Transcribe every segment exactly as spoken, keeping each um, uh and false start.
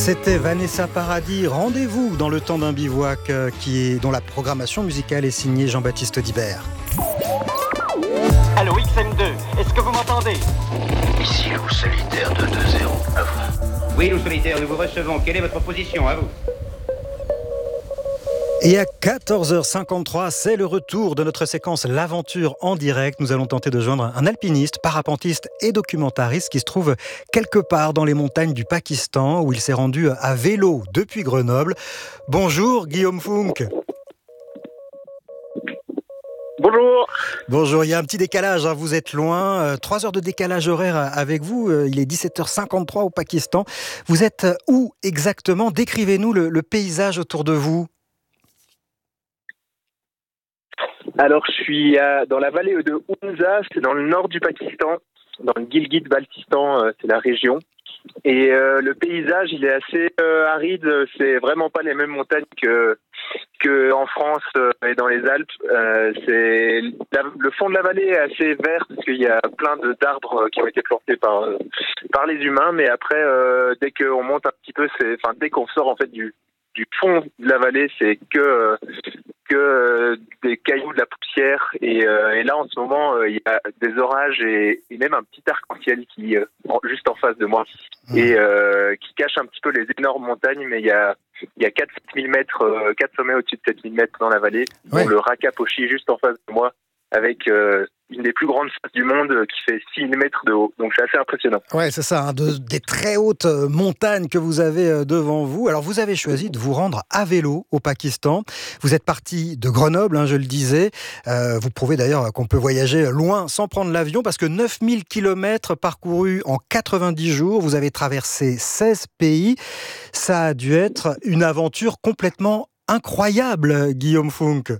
C'était Vanessa Paradis, Rendez-vous dans le temps d'un bivouac, euh, qui est, dont la programmation musicale est signée Jean-Baptiste Dibert. Allô, X M deux, est-ce que vous m'entendez? Ici Loup Solitaire deux deux zéro, à vous. Oui, Loup Solitaire, nous vous recevons. Quelle est votre position, à vous? Et à quatorze heures cinquante-trois, c'est le retour de notre séquence L'Aventure en direct. Nous allons tenter de joindre un alpiniste, parapentiste et documentariste qui se trouve quelque part dans les montagnes du Pakistan, où il s'est rendu à vélo depuis Grenoble. Bonjour Guillaume Funk. Bonjour. Bonjour, il y a un petit décalage, hein, vous êtes loin, euh, trois heures de décalage horaire avec vous, euh, il est dix-sept heures cinquante-trois au Pakistan. Vous êtes où exactement? Décrivez-nous le, le paysage autour de vous. Alors, je suis à, dans la vallée de Hunza, c'est dans le nord du Pakistan, dans le Gilgit-Baltistan, euh, c'est la région. Et euh, le paysage, il est assez euh, aride, c'est vraiment pas les mêmes montagnes que, que en France euh, et dans les Alpes. Euh, c'est la, le fond de la vallée est assez vert parce qu'il y a plein de, d'arbres qui ont été plantés par, euh, par les humains, mais après, euh, dès qu'on monte un petit peu, c'est, enfin, dès qu'on sort en fait du, du fond de la vallée, c'est que... Euh, que euh, des cailloux, de la poussière, et, euh, et là en ce moment euh, il y a des orages et, et même un petit arc-en-ciel qui euh, en, juste en face de moi et euh, qui cache un petit peu les énormes montagnes, mais il y a il y a quatre mille mètres, euh, quatre sommets au-dessus de sept mille mètres dans la vallée, ouais. dont le Raka Pochi juste en face de moi, avec euh, une des plus grandes faces du monde euh, qui fait six mille mètres de haut. Donc c'est assez impressionnant. Ouais, c'est ça, hein, de, des très hautes montagnes que vous avez devant vous. Alors vous avez choisi de vous rendre à vélo au Pakistan. Vous êtes parti de Grenoble, hein, je le disais. Euh, vous prouvez d'ailleurs qu'on peut voyager loin sans prendre l'avion, parce que neuf mille kilomètres parcourus en quatre-vingt-dix jours. Vous avez traversé seize pays. Ça a dû être une aventure complètement incroyable, Guillaume Funk.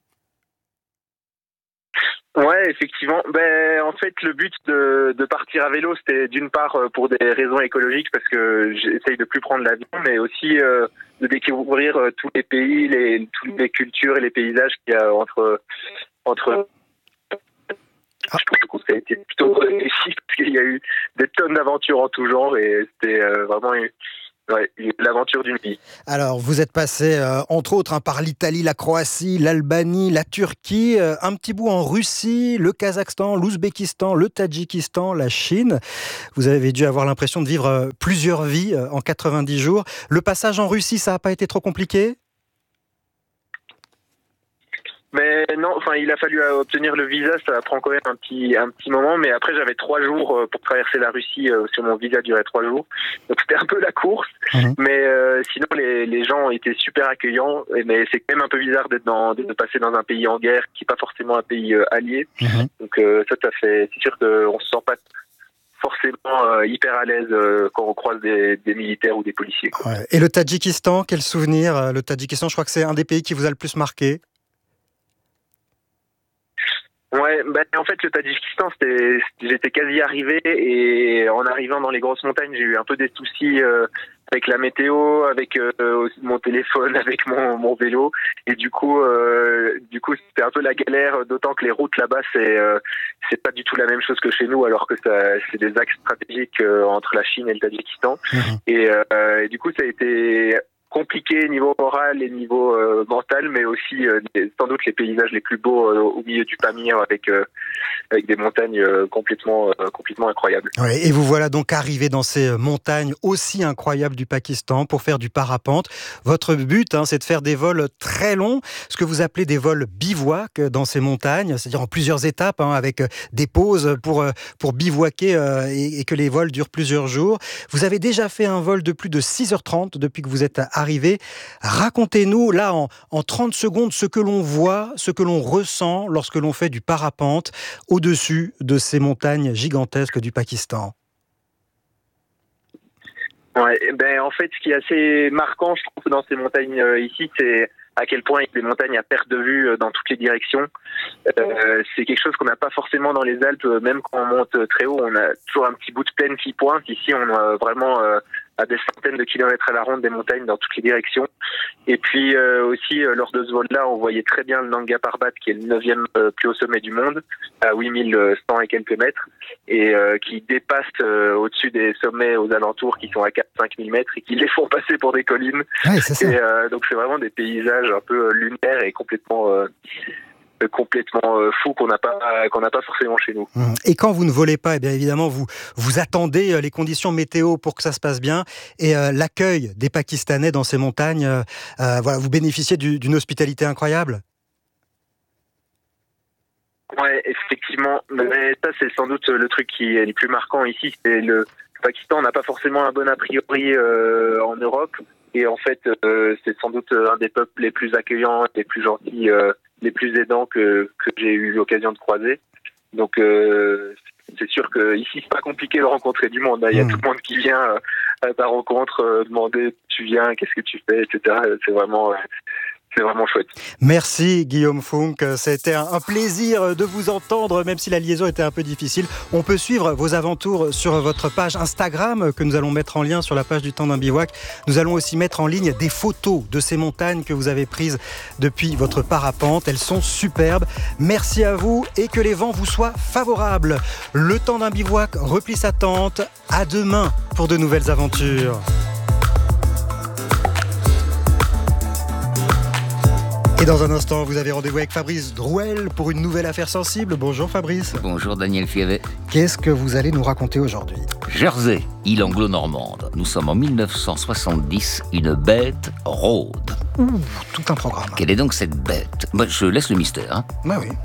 Ouais, effectivement. Ben, en fait, le but de, de partir à vélo, c'était d'une part pour des raisons écologiques, parce que j'essaye de plus prendre l'avion, mais aussi euh, de découvrir euh, tous les pays, les, toutes les cultures et les paysages qu'il y a entre... entre... Ah. Je pense que ça a été plutôt réussi, parce qu'il y a eu des tonnes d'aventures en tout genre, et c'était euh, vraiment... Ouais, l'aventure d'une vie. Alors, vous êtes passé, euh, entre autres, hein, par l'Italie, la Croatie, l'Albanie, la Turquie, euh, un petit bout en Russie, le Kazakhstan, l'Ouzbékistan, le Tadjikistan, la Chine. Vous avez dû avoir l'impression de vivre euh, plusieurs vies euh, en quatre-vingt-dix jours. Le passage en Russie, ça n'a pas été trop compliqué ? Mais non, enfin, il a fallu obtenir le visa, ça prend quand même un petit, un petit moment, mais après j'avais trois jours pour traverser la Russie, euh, sur mon visa durait trois jours, donc c'était un peu la course, mmh. mais euh, sinon les, les gens ont été super accueillants, mais c'est quand même un peu bizarre d'être dans, de passer dans un pays en guerre qui n'est pas forcément un pays euh, allié, mmh. donc euh, ça, ça fait, c'est sûr qu'on se sent pas forcément euh, hyper à l'aise euh, quand on croise des, des militaires ou des policiers. Ouais. Et le Tadjikistan, quel souvenir? Le Tadjikistan, je crois que c'est un des pays qui vous a le plus marqué. Ouais, bah, en fait, le Tadjikistan, c'était, j'étais quasi arrivé, et en arrivant dans les grosses montagnes, j'ai eu un peu des soucis euh, avec la météo, avec euh, mon téléphone, avec mon, mon vélo, et du coup, euh, du coup, c'était un peu la galère, d'autant que les routes là-bas, c'est, euh, c'est pas du tout la même chose que chez nous, alors que ça, c'est des axes stratégiques euh, entre la Chine et le Tadjikistan, mmh. et, euh, et du coup, ça a été compliqué niveau moral et niveau euh, mental, mais aussi euh, des, sans doute les paysages les plus beaux euh, au milieu du Pamir, avec euh, avec des montagnes euh, complètement euh, complètement incroyables. Ouais, et vous voilà donc arrivé dans ces montagnes aussi incroyables du Pakistan pour faire du parapente. Votre but, hein, c'est de faire des vols très longs, ce que vous appelez des vols bivouac dans ces montagnes, c'est-à-dire en plusieurs étapes, hein, avec des pauses pour pour bivouaquer euh, et, et que les vols durent plusieurs jours. Vous avez déjà fait un vol de plus de six heures trente depuis que vous êtes arrivé. Racontez-nous là en, en trente secondes ce que l'on voit, ce que l'on ressent lorsque l'on fait du parapente au-dessus de ces montagnes gigantesques du Pakistan. Ouais, ben en fait, ce qui est assez marquant, je trouve, dans ces montagnes euh, ici, c'est à quel point il y a des montagnes à perte de vue dans toutes les directions. Euh, c'est quelque chose qu'on n'a pas forcément dans les Alpes, même quand on monte très haut, on a toujours un petit bout de plaine qui pointe. Ici, on a vraiment euh, à des centaines de kilomètres à la ronde des montagnes dans toutes les directions. Et puis euh, aussi, euh, lors de ce vol-là, on voyait très bien le Nanga Parbat, qui est le neuvième euh, plus haut sommet du monde, à huit mille cent et quelques mètres, et euh, qui dépasse euh, au-dessus des sommets aux alentours qui sont à quatre à cinq mille mètres et qui les font passer pour des collines. Ouais, c'est ça. Et euh, donc c'est vraiment des paysages un peu lunaires et complètement... Euh, complètement euh, fou qu'on n'a pas qu'on n'a pas forcément chez nous. Et quand vous ne volez pas, eh bien évidemment vous vous attendez les conditions météo pour que ça se passe bien, et euh, l'accueil des Pakistanais dans ces montagnes, euh, euh, voilà, vous bénéficiez du, d'une hospitalité incroyable. Ouais, effectivement, mais ça c'est sans doute le truc qui est le plus marquant ici, c'est le, le Pakistan n'a pas forcément un bon a priori euh, en Europe, et en fait euh, c'est sans doute un des peuples les plus accueillants, les plus gentils, euh, les plus aidants que, que j'ai eu l'occasion de croiser. Donc euh, c'est sûr que ici c'est pas compliqué de rencontrer du monde. Il y a mmh. tout le monde qui vient à ta rencontre euh, demander tu viens, qu'est-ce que tu fais, et cetera. C'est vraiment euh, c'est vraiment chouette. Merci Guillaume Funk, c'était un plaisir de vous entendre, même si la liaison était un peu difficile. On peut suivre vos aventures sur votre page Instagram que nous allons mettre en lien sur la page du Temps d'un bivouac. Nous allons aussi mettre en ligne des photos de ces montagnes que vous avez prises depuis votre parapente. Elles sont superbes. Merci à vous et que les vents vous soient favorables. Le Temps d'un bivouac replie sa tente. À demain pour de nouvelles aventures. Et dans un instant, vous avez rendez-vous avec Fabrice Drouel pour une nouvelle affaire sensible. Bonjour Fabrice. Bonjour Daniel Fievet. Qu'est-ce que vous allez nous raconter aujourd'hui ? Jersey, île anglo-normande. Nous sommes en dix-neuf cent soixante-dix, une bête rôde. Ouh, tout un programme. Quelle est donc cette bête ? Bah, je laisse le mystère. Hein. Bah oui.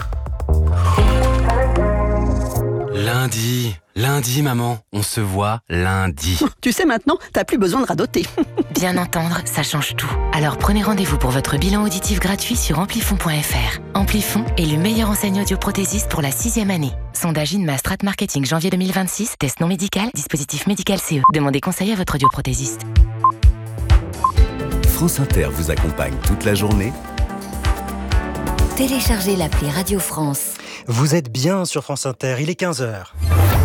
Lundi, lundi maman, on se voit lundi. Tu sais maintenant, t'as plus besoin de radoter. Bien entendre, ça change tout. Alors prenez rendez-vous pour votre bilan auditif gratuit sur amplifon point f r. Amplifon est le meilleur enseigne audioprothésiste pour la sixième année. Sondage INMA Strat Marketing janvier deux mille vingt-six, test non médical, dispositif médical C E. Demandez conseil à votre audioprothésiste. France Inter vous accompagne toute la journée. Téléchargez l'appli Radio France. Vous êtes bien sur France Inter, il est quinze heures.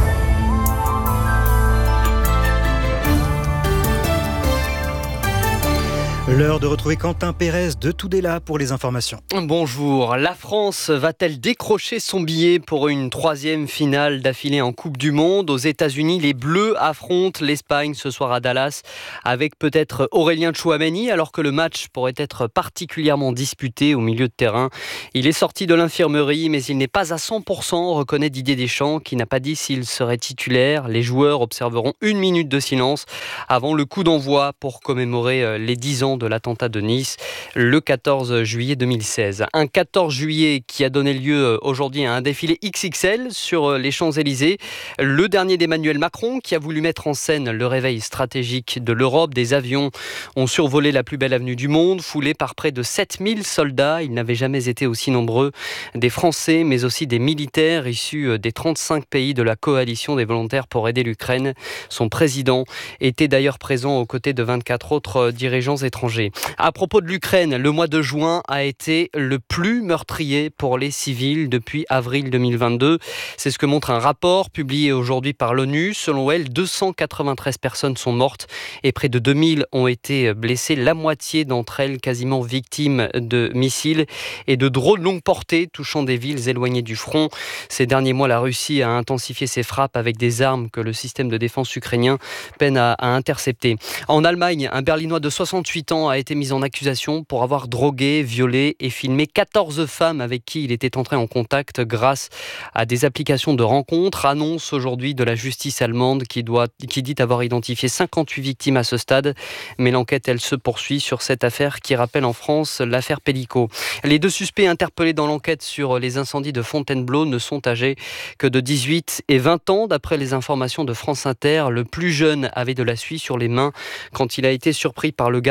L'heure de retrouver Quentin Pérez de Tudela pour les informations. Bonjour, la France va-t-elle décrocher son billet pour une troisième finale d'affilée en Coupe du Monde ? Aux États-Unis, les Bleus affrontent l'Espagne ce soir à Dallas avec peut-être Aurélien Tchouaméni, alors que le match pourrait être particulièrement disputé au milieu de terrain. Il est sorti de l'infirmerie, mais il n'est pas à cent pour cent, reconnaît Didier Deschamps, qui n'a pas dit s'il serait titulaire. Les joueurs observeront une minute de silence avant le coup d'envoi pour commémorer les dix ans de l'attentat de Nice le quatorze juillet deux mille seize. Un quatorze juillet qui a donné lieu aujourd'hui à un défilé X X L sur les Champs-Élysées. Le dernier d'Emmanuel Macron qui a voulu mettre en scène le réveil stratégique de l'Europe. Des avions ont survolé la plus belle avenue du monde, foulés par près de sept mille soldats. Ils n'avaient jamais été aussi nombreux. Des Français, mais aussi des militaires issus des trente-cinq pays de la coalition des volontaires pour aider l'Ukraine. Son président était d'ailleurs présent aux côtés de vingt-quatre autres dirigeants étrangers. À propos de l'Ukraine, le mois de juin a été le plus meurtrier pour les civils depuis avril deux mille vingt-deux. C'est ce que montre un rapport publié aujourd'hui par l'ONU. Selon elle, deux cent quatre-vingt-treize personnes sont mortes et près de deux mille ont été blessées. La moitié d'entre elles quasiment victimes de missiles et de drones longue portée touchant des villes éloignées du front. Ces derniers mois, la Russie a intensifié ses frappes avec des armes que le système de défense ukrainien peine à, à intercepter. En Allemagne, un Berlinois de soixante-huit ans a été mis en accusation pour avoir drogué, violé et filmé quatorze femmes avec qui il était entré en contact grâce à des applications de rencontres. Annonce aujourd'hui de la justice allemande qui, doit, qui dit avoir identifié cinquante-huit victimes à ce stade. Mais l'enquête, elle se poursuit sur cette affaire qui rappelle en France l'affaire Pellico. Les deux suspects interpellés dans l'enquête sur les incendies de Fontainebleau ne sont âgés que de dix-huit et vingt ans. D'après les informations de France Inter, le plus jeune avait de la suie sur les mains quand il a été surpris par le gardien d'un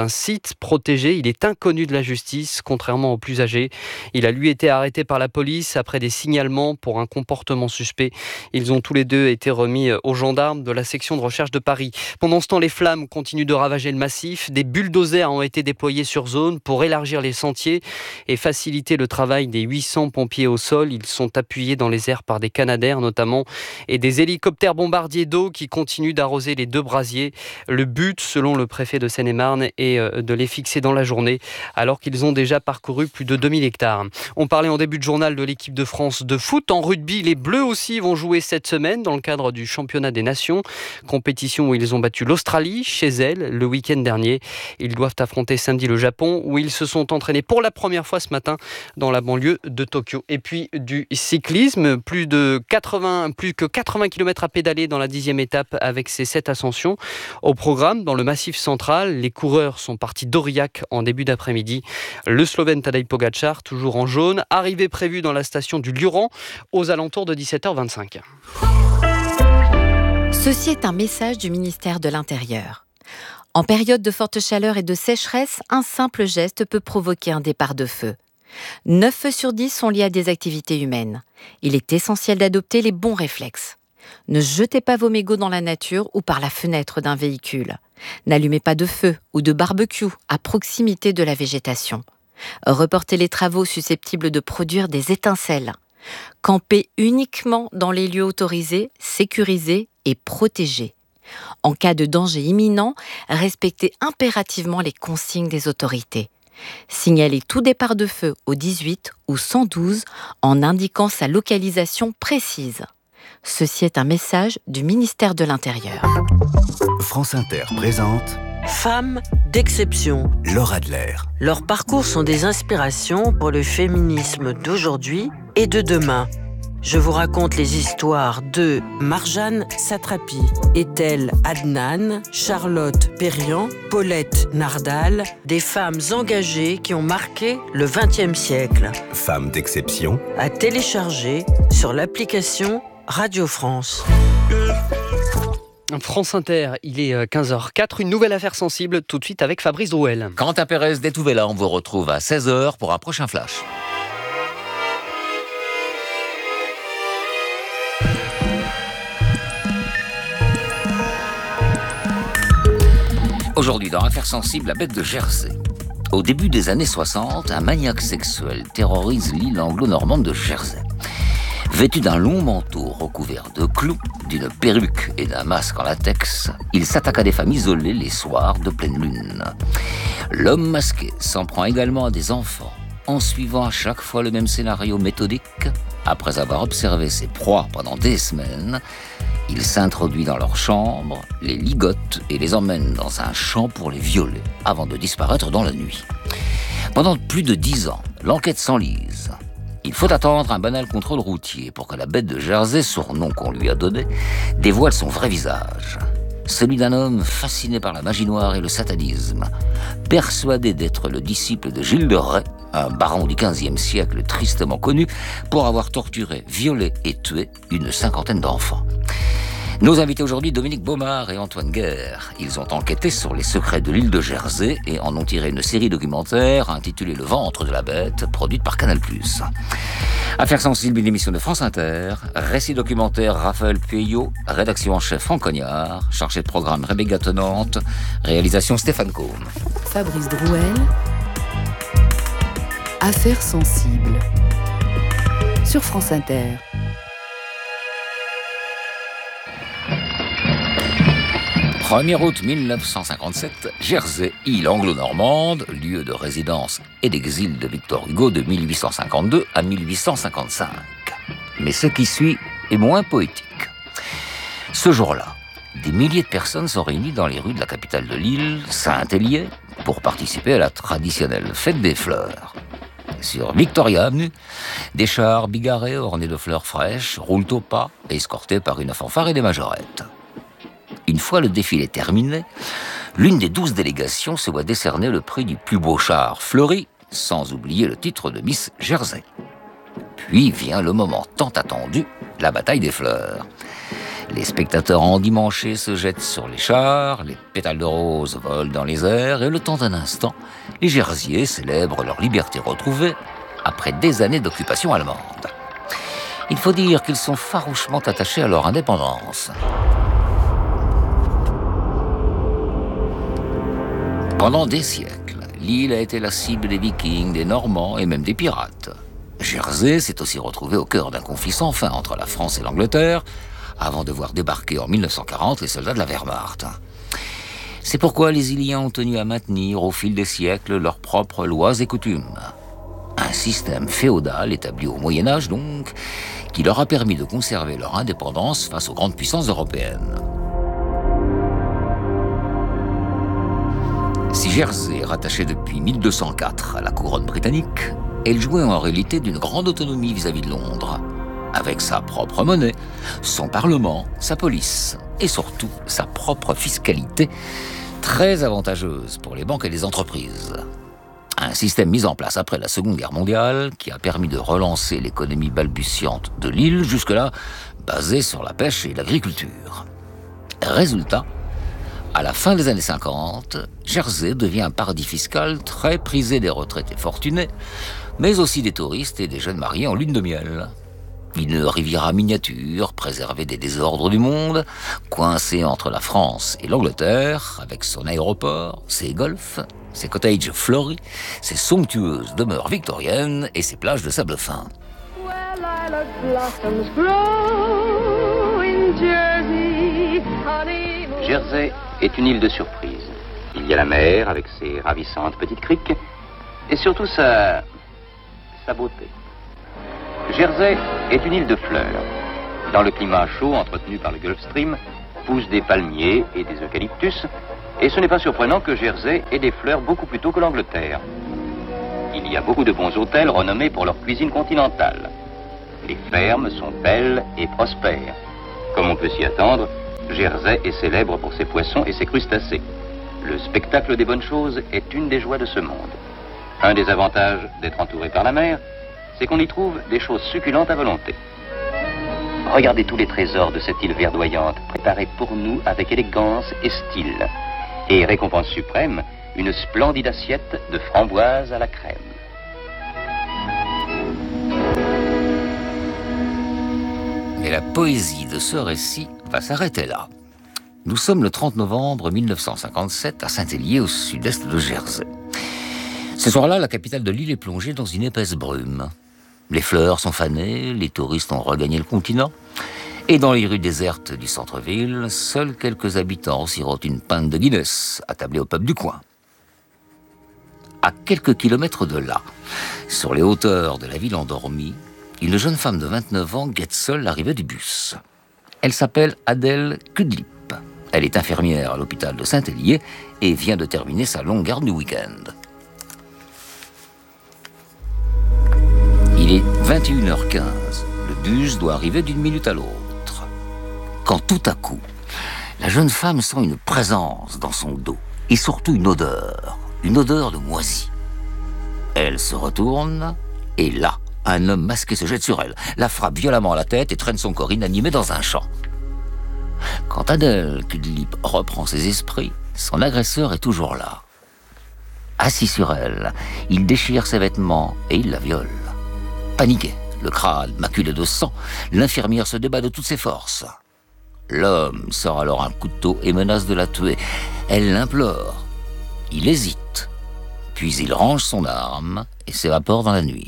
un site protégé. Il est inconnu de la justice, contrairement aux plus âgés. Il a lui été arrêté par la police après des signalements pour un comportement suspect. Ils ont tous les deux été remis aux gendarmes de la section de recherche de Paris. Pendant ce temps, les flammes continuent de ravager le massif. Des bulldozers ont été déployés sur zone pour élargir les sentiers et faciliter le travail des huit cents pompiers au sol. Ils sont appuyés dans les airs par des canadaires notamment et des hélicoptères bombardiers d'eau qui continuent d'arroser les deux brasiers. Le but, selon le préfet de Seine-et-Marne, est de les fixer dans la journée alors qu'ils ont déjà parcouru plus de deux mille hectares. On parlait en début de journal de l'équipe de France de foot. En rugby, les Bleus aussi vont jouer cette semaine dans le cadre du championnat des nations. Compétition où ils ont battu l'Australie chez elle le week-end dernier. Ils doivent affronter samedi le Japon où ils se sont entraînés pour la première fois ce matin dans la banlieue de Tokyo. Et puis du cyclisme, plus de quatre-vingts, plus que quatre-vingts kilomètres à pédaler dans la dixième étape avec ses sept ascensions. Au programme, dans le Massif central, les coureurs sont partis d'Aurillac en début d'après-midi. Le Slovène Tadej Pogačar, toujours en jaune, arrivée prévue dans la station du Lioran aux alentours de dix-sept heures vingt-cinq. Ceci est un message du ministère de l'Intérieur. En période de forte chaleur et de sécheresse, un simple geste peut provoquer un départ de feu. neuf feux sur dix sont liés à des activités humaines. Il est essentiel d'adopter les bons réflexes. Ne jetez pas vos mégots dans la nature ou par la fenêtre d'un véhicule. N'allumez pas de feu ou de barbecue à proximité de la végétation. Reportez les travaux susceptibles de produire des étincelles. Campez uniquement dans les lieux autorisés, sécurisés et protégés. En cas de danger imminent, respectez impérativement les consignes des autorités. Signalez tout départ de feu au dix-huit ou cent douze en indiquant sa localisation précise. Ceci est un message du ministère de l'Intérieur. France Inter présente Femmes d'exception. Laura Adler. Leurs parcours sont des inspirations pour le féminisme d'aujourd'hui et de demain. Je vous raconte les histoires de Marjane Satrapi, Ethel Adnan, Charlotte Perriand, Paulette Nardal, des femmes engagées qui ont marqué le vingtième siècle. Femmes d'exception. À télécharger sur l'application Radio France. France Inter, il est quinze heures quatre, une nouvelle affaire sensible tout de suite avec Fabrice Drouel. Quentin Pérez d'Etouvela, on vous retrouve à seize heures pour un prochain flash. Aujourd'hui, dans Affaires sensibles, la bête de Jersey. Au début des années soixante, un maniaque sexuel terrorise l'île anglo-normande de Jersey. Vêtu d'un long manteau recouvert de clous, d'une perruque et d'un masque en latex, il s'attaque à des femmes isolées les soirs de pleine lune. L'homme masqué s'en prend également à des enfants, en suivant à chaque fois le même scénario méthodique. Après avoir observé ses proies pendant des semaines, il s'introduit dans leur chambre, les ligote et les emmène dans un champ pour les violer, avant de disparaître dans la nuit. Pendant plus de dix ans, l'enquête s'enlise. Il faut attendre un banal contrôle routier pour que la bête de Jersey, surnom qu'on lui a donné, dévoile son vrai visage. Celui d'un homme fasciné par la magie noire et le satanisme, persuadé d'être le disciple de Gilles de Rais, un baron du quinzième siècle tristement connu pour avoir torturé, violé et tué une cinquantaine d'enfants. Nos invités aujourd'hui, Dominique Baumard et Antoine Guerre. Ils ont enquêté sur les secrets de l'île de Jersey et en ont tiré une série documentaire intitulée Le ventre de la bête, produite par Canal plus. Affaires sensibles, une émission de France Inter. Récit documentaire Raphaël Pueyo, rédaction en chef Franck Cognard, chargé de programme Rebecca Tenante, réalisation Stéphane Combe. Fabrice Drouel. Affaires sensibles sur France Inter. premier août mille neuf cent cinquante-sept, Jersey, île anglo-normande, lieu de résidence et d'exil de Victor Hugo de mille huit cent cinquante-deux à mille huit cent cinquante-cinq. Mais ce qui suit est moins poétique. Ce jour-là, des milliers de personnes sont réunies dans les rues de la capitale de l'île, Saint-Hélier, pour participer à la traditionnelle fête des fleurs. Sur Victoria Avenue, des chars bigarrés ornés de fleurs fraîches roulent au pas, escortés par une fanfare et des majorettes. Une fois le défilé terminé, l'une des douze délégations se voit décerner le prix du plus beau char fleuri, sans oublier le titre de Miss Jersey. Puis vient le moment tant attendu, la bataille des fleurs. Les spectateurs endimanchés se jettent sur les chars, les pétales de rose volent dans les airs et le temps d'un instant, les Jersiais célèbrent leur liberté retrouvée après des années d'occupation allemande. Il faut dire qu'ils sont farouchement attachés à leur indépendance. Pendant des siècles, l'île a été la cible des Vikings, des Normands et même des pirates. Jersey s'est aussi retrouvé au cœur d'un conflit sans fin entre la France et l'Angleterre, avant de voir débarquer en mille neuf cent quarante les soldats de la Wehrmacht. C'est pourquoi les Iliens ont tenu à maintenir au fil des siècles leurs propres lois et coutumes. Un système féodal établi au Moyen-Âge donc, qui leur a permis de conserver leur indépendance face aux grandes puissances européennes. Si Jersey est rattachée depuis mille deux cent quatre à la couronne britannique, elle jouait en réalité d'une grande autonomie vis-à-vis de Londres, avec sa propre monnaie, son parlement, sa police et surtout sa propre fiscalité, très avantageuse pour les banques et les entreprises. Un système mis en place après la Seconde Guerre mondiale qui a permis de relancer l'économie balbutiante de l'île, jusque-là basée sur la pêche et l'agriculture. Résultat, à la fin des années cinquante, Jersey devient un paradis fiscal très prisé des retraités fortunés, mais aussi des touristes et des jeunes mariés en lune de miel. Une riviera miniature, préservée des désordres du monde, coincée entre la France et l'Angleterre, avec son aéroport, ses golfs, ses cottages fleuris, ses somptueuses demeures victoriennes et ses plages de sable fin. Jersey est une île de surprise. Il y a la mer avec ses ravissantes petites criques et surtout sa, sa beauté. Jersey est une île de fleurs. Dans le climat chaud entretenu par le Gulf Stream, poussent des palmiers et des eucalyptus, et ce n'est pas surprenant que Jersey ait des fleurs beaucoup plus tôt que l'Angleterre. Il y a beaucoup de bons hôtels renommés pour leur cuisine continentale. Les fermes sont belles et prospères. Comme on peut s'y attendre, Jersey est célèbre pour ses poissons et ses crustacés. Le spectacle des bonnes choses est une des joies de ce monde. Un des avantages d'être entouré par la mer, c'est qu'on y trouve des choses succulentes à volonté. Regardez tous les trésors de cette île verdoyante, préparés pour nous avec élégance et style. Et récompense suprême, une splendide assiette de framboises à la crème. Mais la poésie de ce récit va s'arrêter là. Nous sommes le trente novembre mille neuf cent cinquante-sept à Saint-Hélier, au sud-est de Jersey. Ce soir-là, la capitale de l'île est plongée dans une épaisse brume. Les fleurs sont fanées, les touristes ont regagné le continent, et dans les rues désertes du centre-ville, seuls quelques habitants sirotent une pinte de Guinness, attablée au pub du coin. À quelques kilomètres de là, sur les hauteurs de la ville endormie, une jeune femme de vingt-neuf ans guette seule l'arrivée du bus. Elle s'appelle Adèle Kudlip. Elle est infirmière à l'hôpital de Saint-Hélier et vient de terminer sa longue garde du week-end. Il est vingt et une heures quinze. Le bus doit arriver d'une minute à l'autre. Quand tout à coup, la jeune femme sent une présence dans son dos et surtout une odeur, une odeur de moisi. Elle se retourne et là, un homme masqué se jette sur elle, la frappe violemment à la tête et traîne son corps inanimé dans un champ. Quand Adèle Kudlip reprend ses esprits, son agresseur est toujours là. Assis sur elle, il déchire ses vêtements et il la viole. Paniquée, le crâne maculé de sang, l'infirmière se débat de toutes ses forces. L'homme sort alors un couteau et menace de la tuer. Elle l'implore. Il hésite. Puis il range son arme et s'évapore dans la nuit.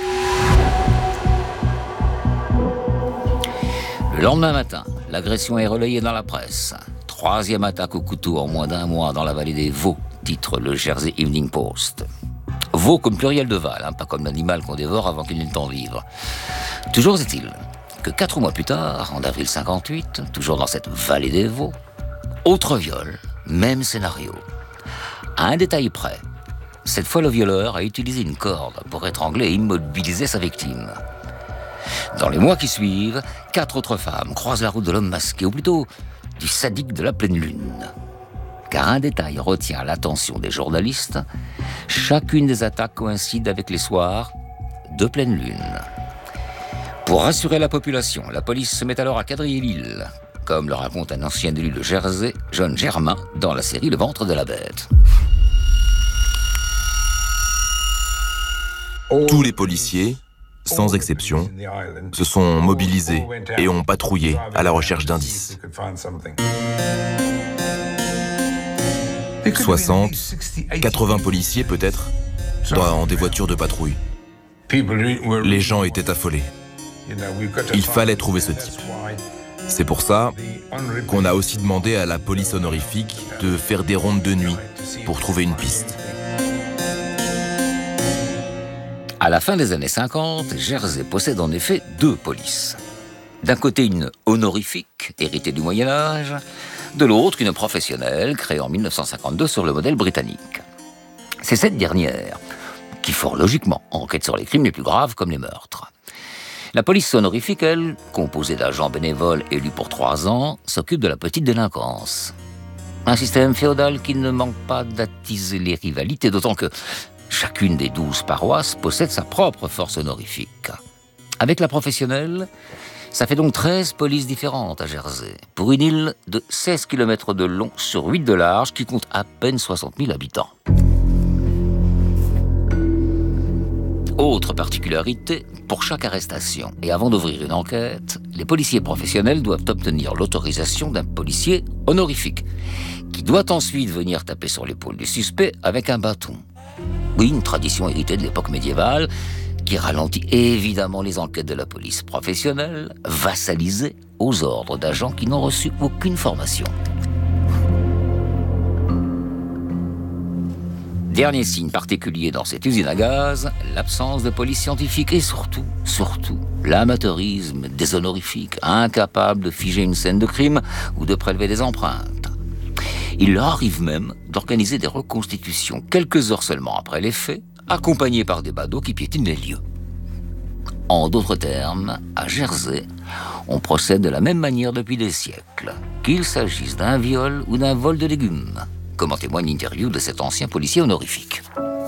Le lendemain matin, l'agression est relayée dans la presse. Troisième attaque au couteau en moins d'un mois dans la vallée des veaux, titre le Jersey Evening Post. Veau comme pluriel de Val, hein, pas comme l'animal qu'on dévore avant qu'il n'ait le temps de vivre. Toujours est-il que quatre mois plus tard, en avril cinquante-huit, toujours dans cette vallée des veaux, autre viol, même scénario. À un détail près, cette fois le violeur a utilisé une corde pour étrangler et immobiliser sa victime. Dans les mois qui suivent, quatre autres femmes croisent la route de l'homme masqué, ou plutôt du sadique de la pleine lune. Car un détail retient l'attention des journalistes, chacune des attaques coïncide avec les soirs de pleine lune. Pour rassurer la population, la police se met alors à quadriller l'île. comme le raconte un ancien élu de Jersey, John Germain, dans la série Le ventre de la bête. Tous les policiers, sans exception, se sont mobilisés et ont patrouillé à la recherche d'indices. soixante, quatre-vingts policiers peut-être, dans des voitures de patrouille. Les gens étaient affolés. Il fallait trouver ce type. C'est pour ça qu'on a aussi demandé à la police honorifique de faire des rondes de nuit pour trouver une piste. À la fin des années cinquante, Jersey possède en effet deux polices. D'un côté, une honorifique, héritée du Moyen-Âge, de l'autre, une professionnelle, créée en mille neuf cent cinquante-deux sur le modèle britannique. C'est cette dernière qui, fort logiquement, enquête sur les crimes les plus graves comme les meurtres. La police honorifique, elle, composée d'agents bénévoles élus pour trois ans, s'occupe de la petite délinquance. Un système féodal qui ne manque pas d'attiser les rivalités, d'autant que chacune des douze paroisses possède sa propre force honorifique. Avec la professionnelle, ça fait donc treize polices différentes à Jersey, pour une île de seize kilomètres de long sur huit de large qui compte à peine soixante mille habitants. Autre particularité, pour chaque arrestation et avant d'ouvrir une enquête, les policiers professionnels doivent obtenir l'autorisation d'un policier honorifique, qui doit ensuite venir taper sur l'épaule du suspect avec un bâton. Oui, une tradition héritée de l'époque médiévale, qui ralentit évidemment les enquêtes de la police professionnelle, vassalisée aux ordres d'agents qui n'ont reçu aucune formation. Dernier signe particulier dans cette usine à gaz, l'absence de police scientifique et surtout, surtout, l'amateurisme des honorifiques, incapables de figer une scène de crime ou de prélever des empreintes. Il leur arrive même d'organiser des reconstitutions quelques heures seulement après les faits, accompagnés par des badauds qui piétinent les lieux. En d'autres termes, à Jersey, on procède de la même manière depuis des siècles, qu'il s'agisse d'un viol ou d'un vol de légumes, comme en témoigne l'interview de cet ancien policier honorifique.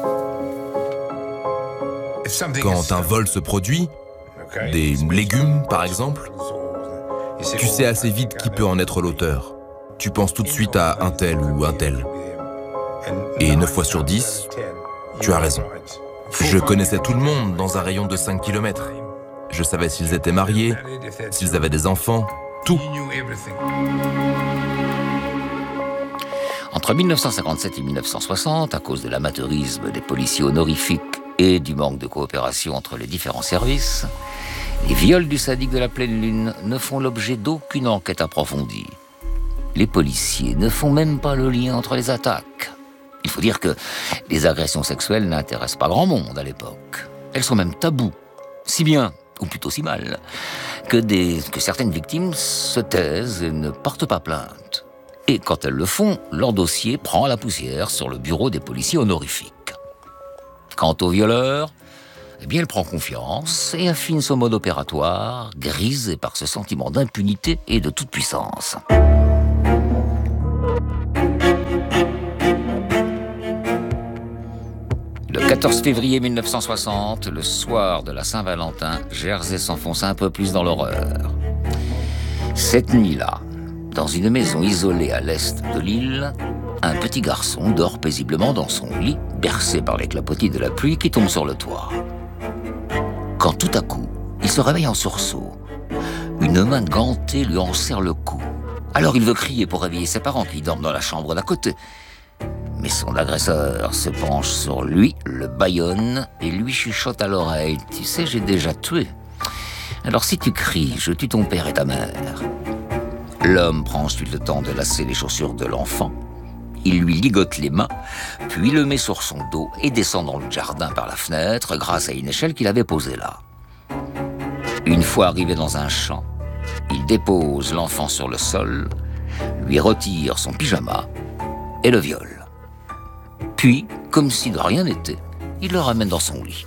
Quand un vol se produit, des légumes par exemple, tu sais assez vite qui peut en être l'auteur. Tu penses tout de suite à un tel ou un tel. Et neuf fois sur dix, tu as raison. Je connaissais tout le monde dans un rayon de cinq kilomètres. Je savais s'ils étaient mariés, s'ils avaient des enfants, tout. Entre mille neuf cent cinquante-sept et mille neuf cent soixante, à cause de l'amateurisme des policiers honorifiques et du manque de coopération entre les différents services, les viols du sadique de la pleine lune ne font l'objet d'aucune enquête approfondie. Les policiers ne font même pas le lien entre les attaques. Il faut dire que les agressions sexuelles n'intéressent pas grand monde à l'époque. Elles sont même taboues, si bien, ou plutôt si mal, que, des, que certaines victimes se taisent et ne portent pas plainte. Et quand elles le font, leur dossier prend la poussière sur le bureau des policiers honorifiques. Quant au violeur, eh bien, il prend confiance et affine son mode opératoire, grisé par ce sentiment d'impunité et de toute puissance. Le quatorze février mille neuf cent soixante, le soir de la Saint-Valentin, Jersey s'enfonce un peu plus dans l'horreur. Cette nuit-là, dans une maison isolée à l'est de l'île, un petit garçon dort paisiblement dans son lit, bercé par les clapotis de la pluie qui tombe sur le toit. Quand tout à coup, il se réveille en sursaut. Une main gantée lui en serre le cou. Alors il veut crier pour réveiller ses parents qui dorment dans la chambre d'à côté. Mais son agresseur se penche sur lui, le bâillonne et lui chuchote à l'oreille « Tu sais, j'ai déjà tué. Alors si tu cries, je tue ton père et ta mère. » L'homme prend ensuite le temps de lasser les chaussures de l'enfant. Il lui ligote les mains, puis le met sur son dos et descend dans le jardin par la fenêtre grâce à une échelle qu'il avait posée là. Une fois arrivé dans un champ, il dépose l'enfant sur le sol, lui retire son pyjama et le viole. Puis, comme si de rien n'était, il le ramène dans son lit.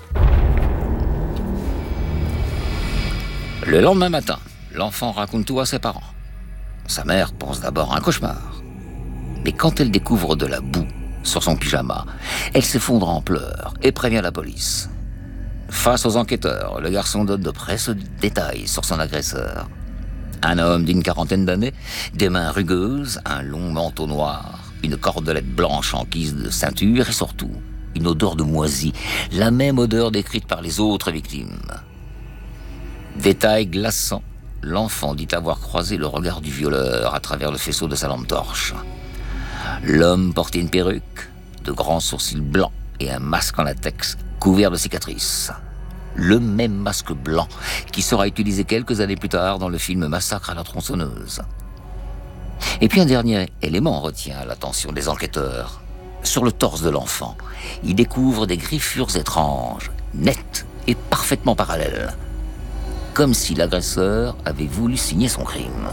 Le lendemain matin, l'enfant raconte tout à ses parents. Sa mère pense d'abord à un cauchemar. Mais quand elle découvre de la boue sur son pyjama, elle s'effondre en pleurs et prévient la police. Face aux enquêteurs, le garçon donne de précieux détails sur son agresseur. Un homme d'une quarantaine d'années, des mains rugueuses, un long manteau noir, une cordelette blanche en guise de ceinture et surtout une odeur de moisi, la même odeur décrite par les autres victimes. Détail glaçant, l'enfant dit avoir croisé le regard du violeur à travers le faisceau de sa lampe torche. L'homme portait une perruque, de grands sourcils blancs et un masque en latex couvert de cicatrices. Le même masque blanc qui sera utilisé quelques années plus tard dans le film Massacre à la tronçonneuse. Et puis un dernier élément retient l'attention des enquêteurs. Sur le torse de l'enfant, ils découvrent des griffures étranges, nettes et parfaitement parallèles. Comme si l'agresseur avait voulu signer son crime.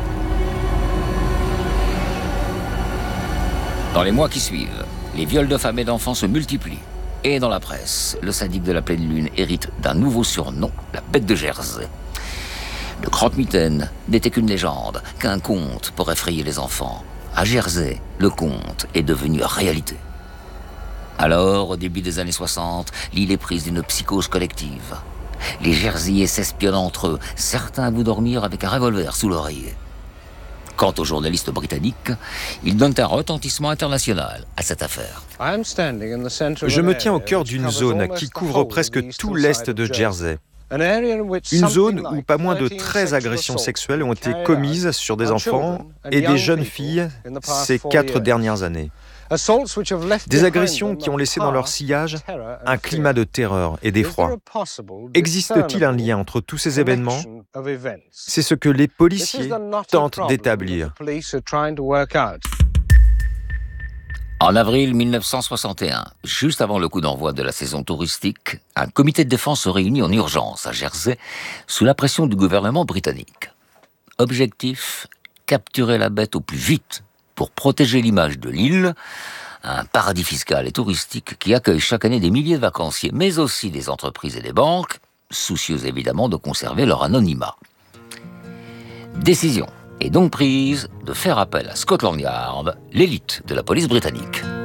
Dans les mois qui suivent, les viols de femmes et d'enfants se multiplient. Et dans la presse, le sadique de la pleine lune hérite d'un nouveau surnom, la bête de Jersey. Le croque-mitaine n'était qu'une légende, qu'un conte pour effrayer les enfants. À Jersey, le conte est devenu réalité. Alors, au début des années soixante, l'île est prise d'une psychose collective. Les Jerseyais s'espionnent entre eux, certains à vous dormir avec un revolver sous l'oreiller. Quant aux journalistes britanniques, ils donnent un retentissement international à cette affaire. Je me tiens au cœur d'une zone qui couvre presque tout l'est de Jersey. Une zone où pas moins de treize agressions sexuelles ont été commises sur des enfants et des jeunes filles ces quatre dernières années. Des agressions qui ont laissé dans leur sillage un climat de terreur et d'effroi. Existe-t-il un lien entre tous ces événements ? C'est ce que les policiers tentent d'établir. En avril mille neuf cent soixante et un, juste avant le coup d'envoi de la saison touristique, un comité de défense se réunit en urgence à Jersey sous la pression du gouvernement britannique. Objectif, capturer la bête au plus vite pour protéger l'image de l'île, un paradis fiscal et touristique qui accueille chaque année des milliers de vacanciers, mais aussi des entreprises et des banques, soucieuses évidemment de conserver leur anonymat. Décision est donc prise de faire appel à Scotland Yard, l'élite de la police britannique.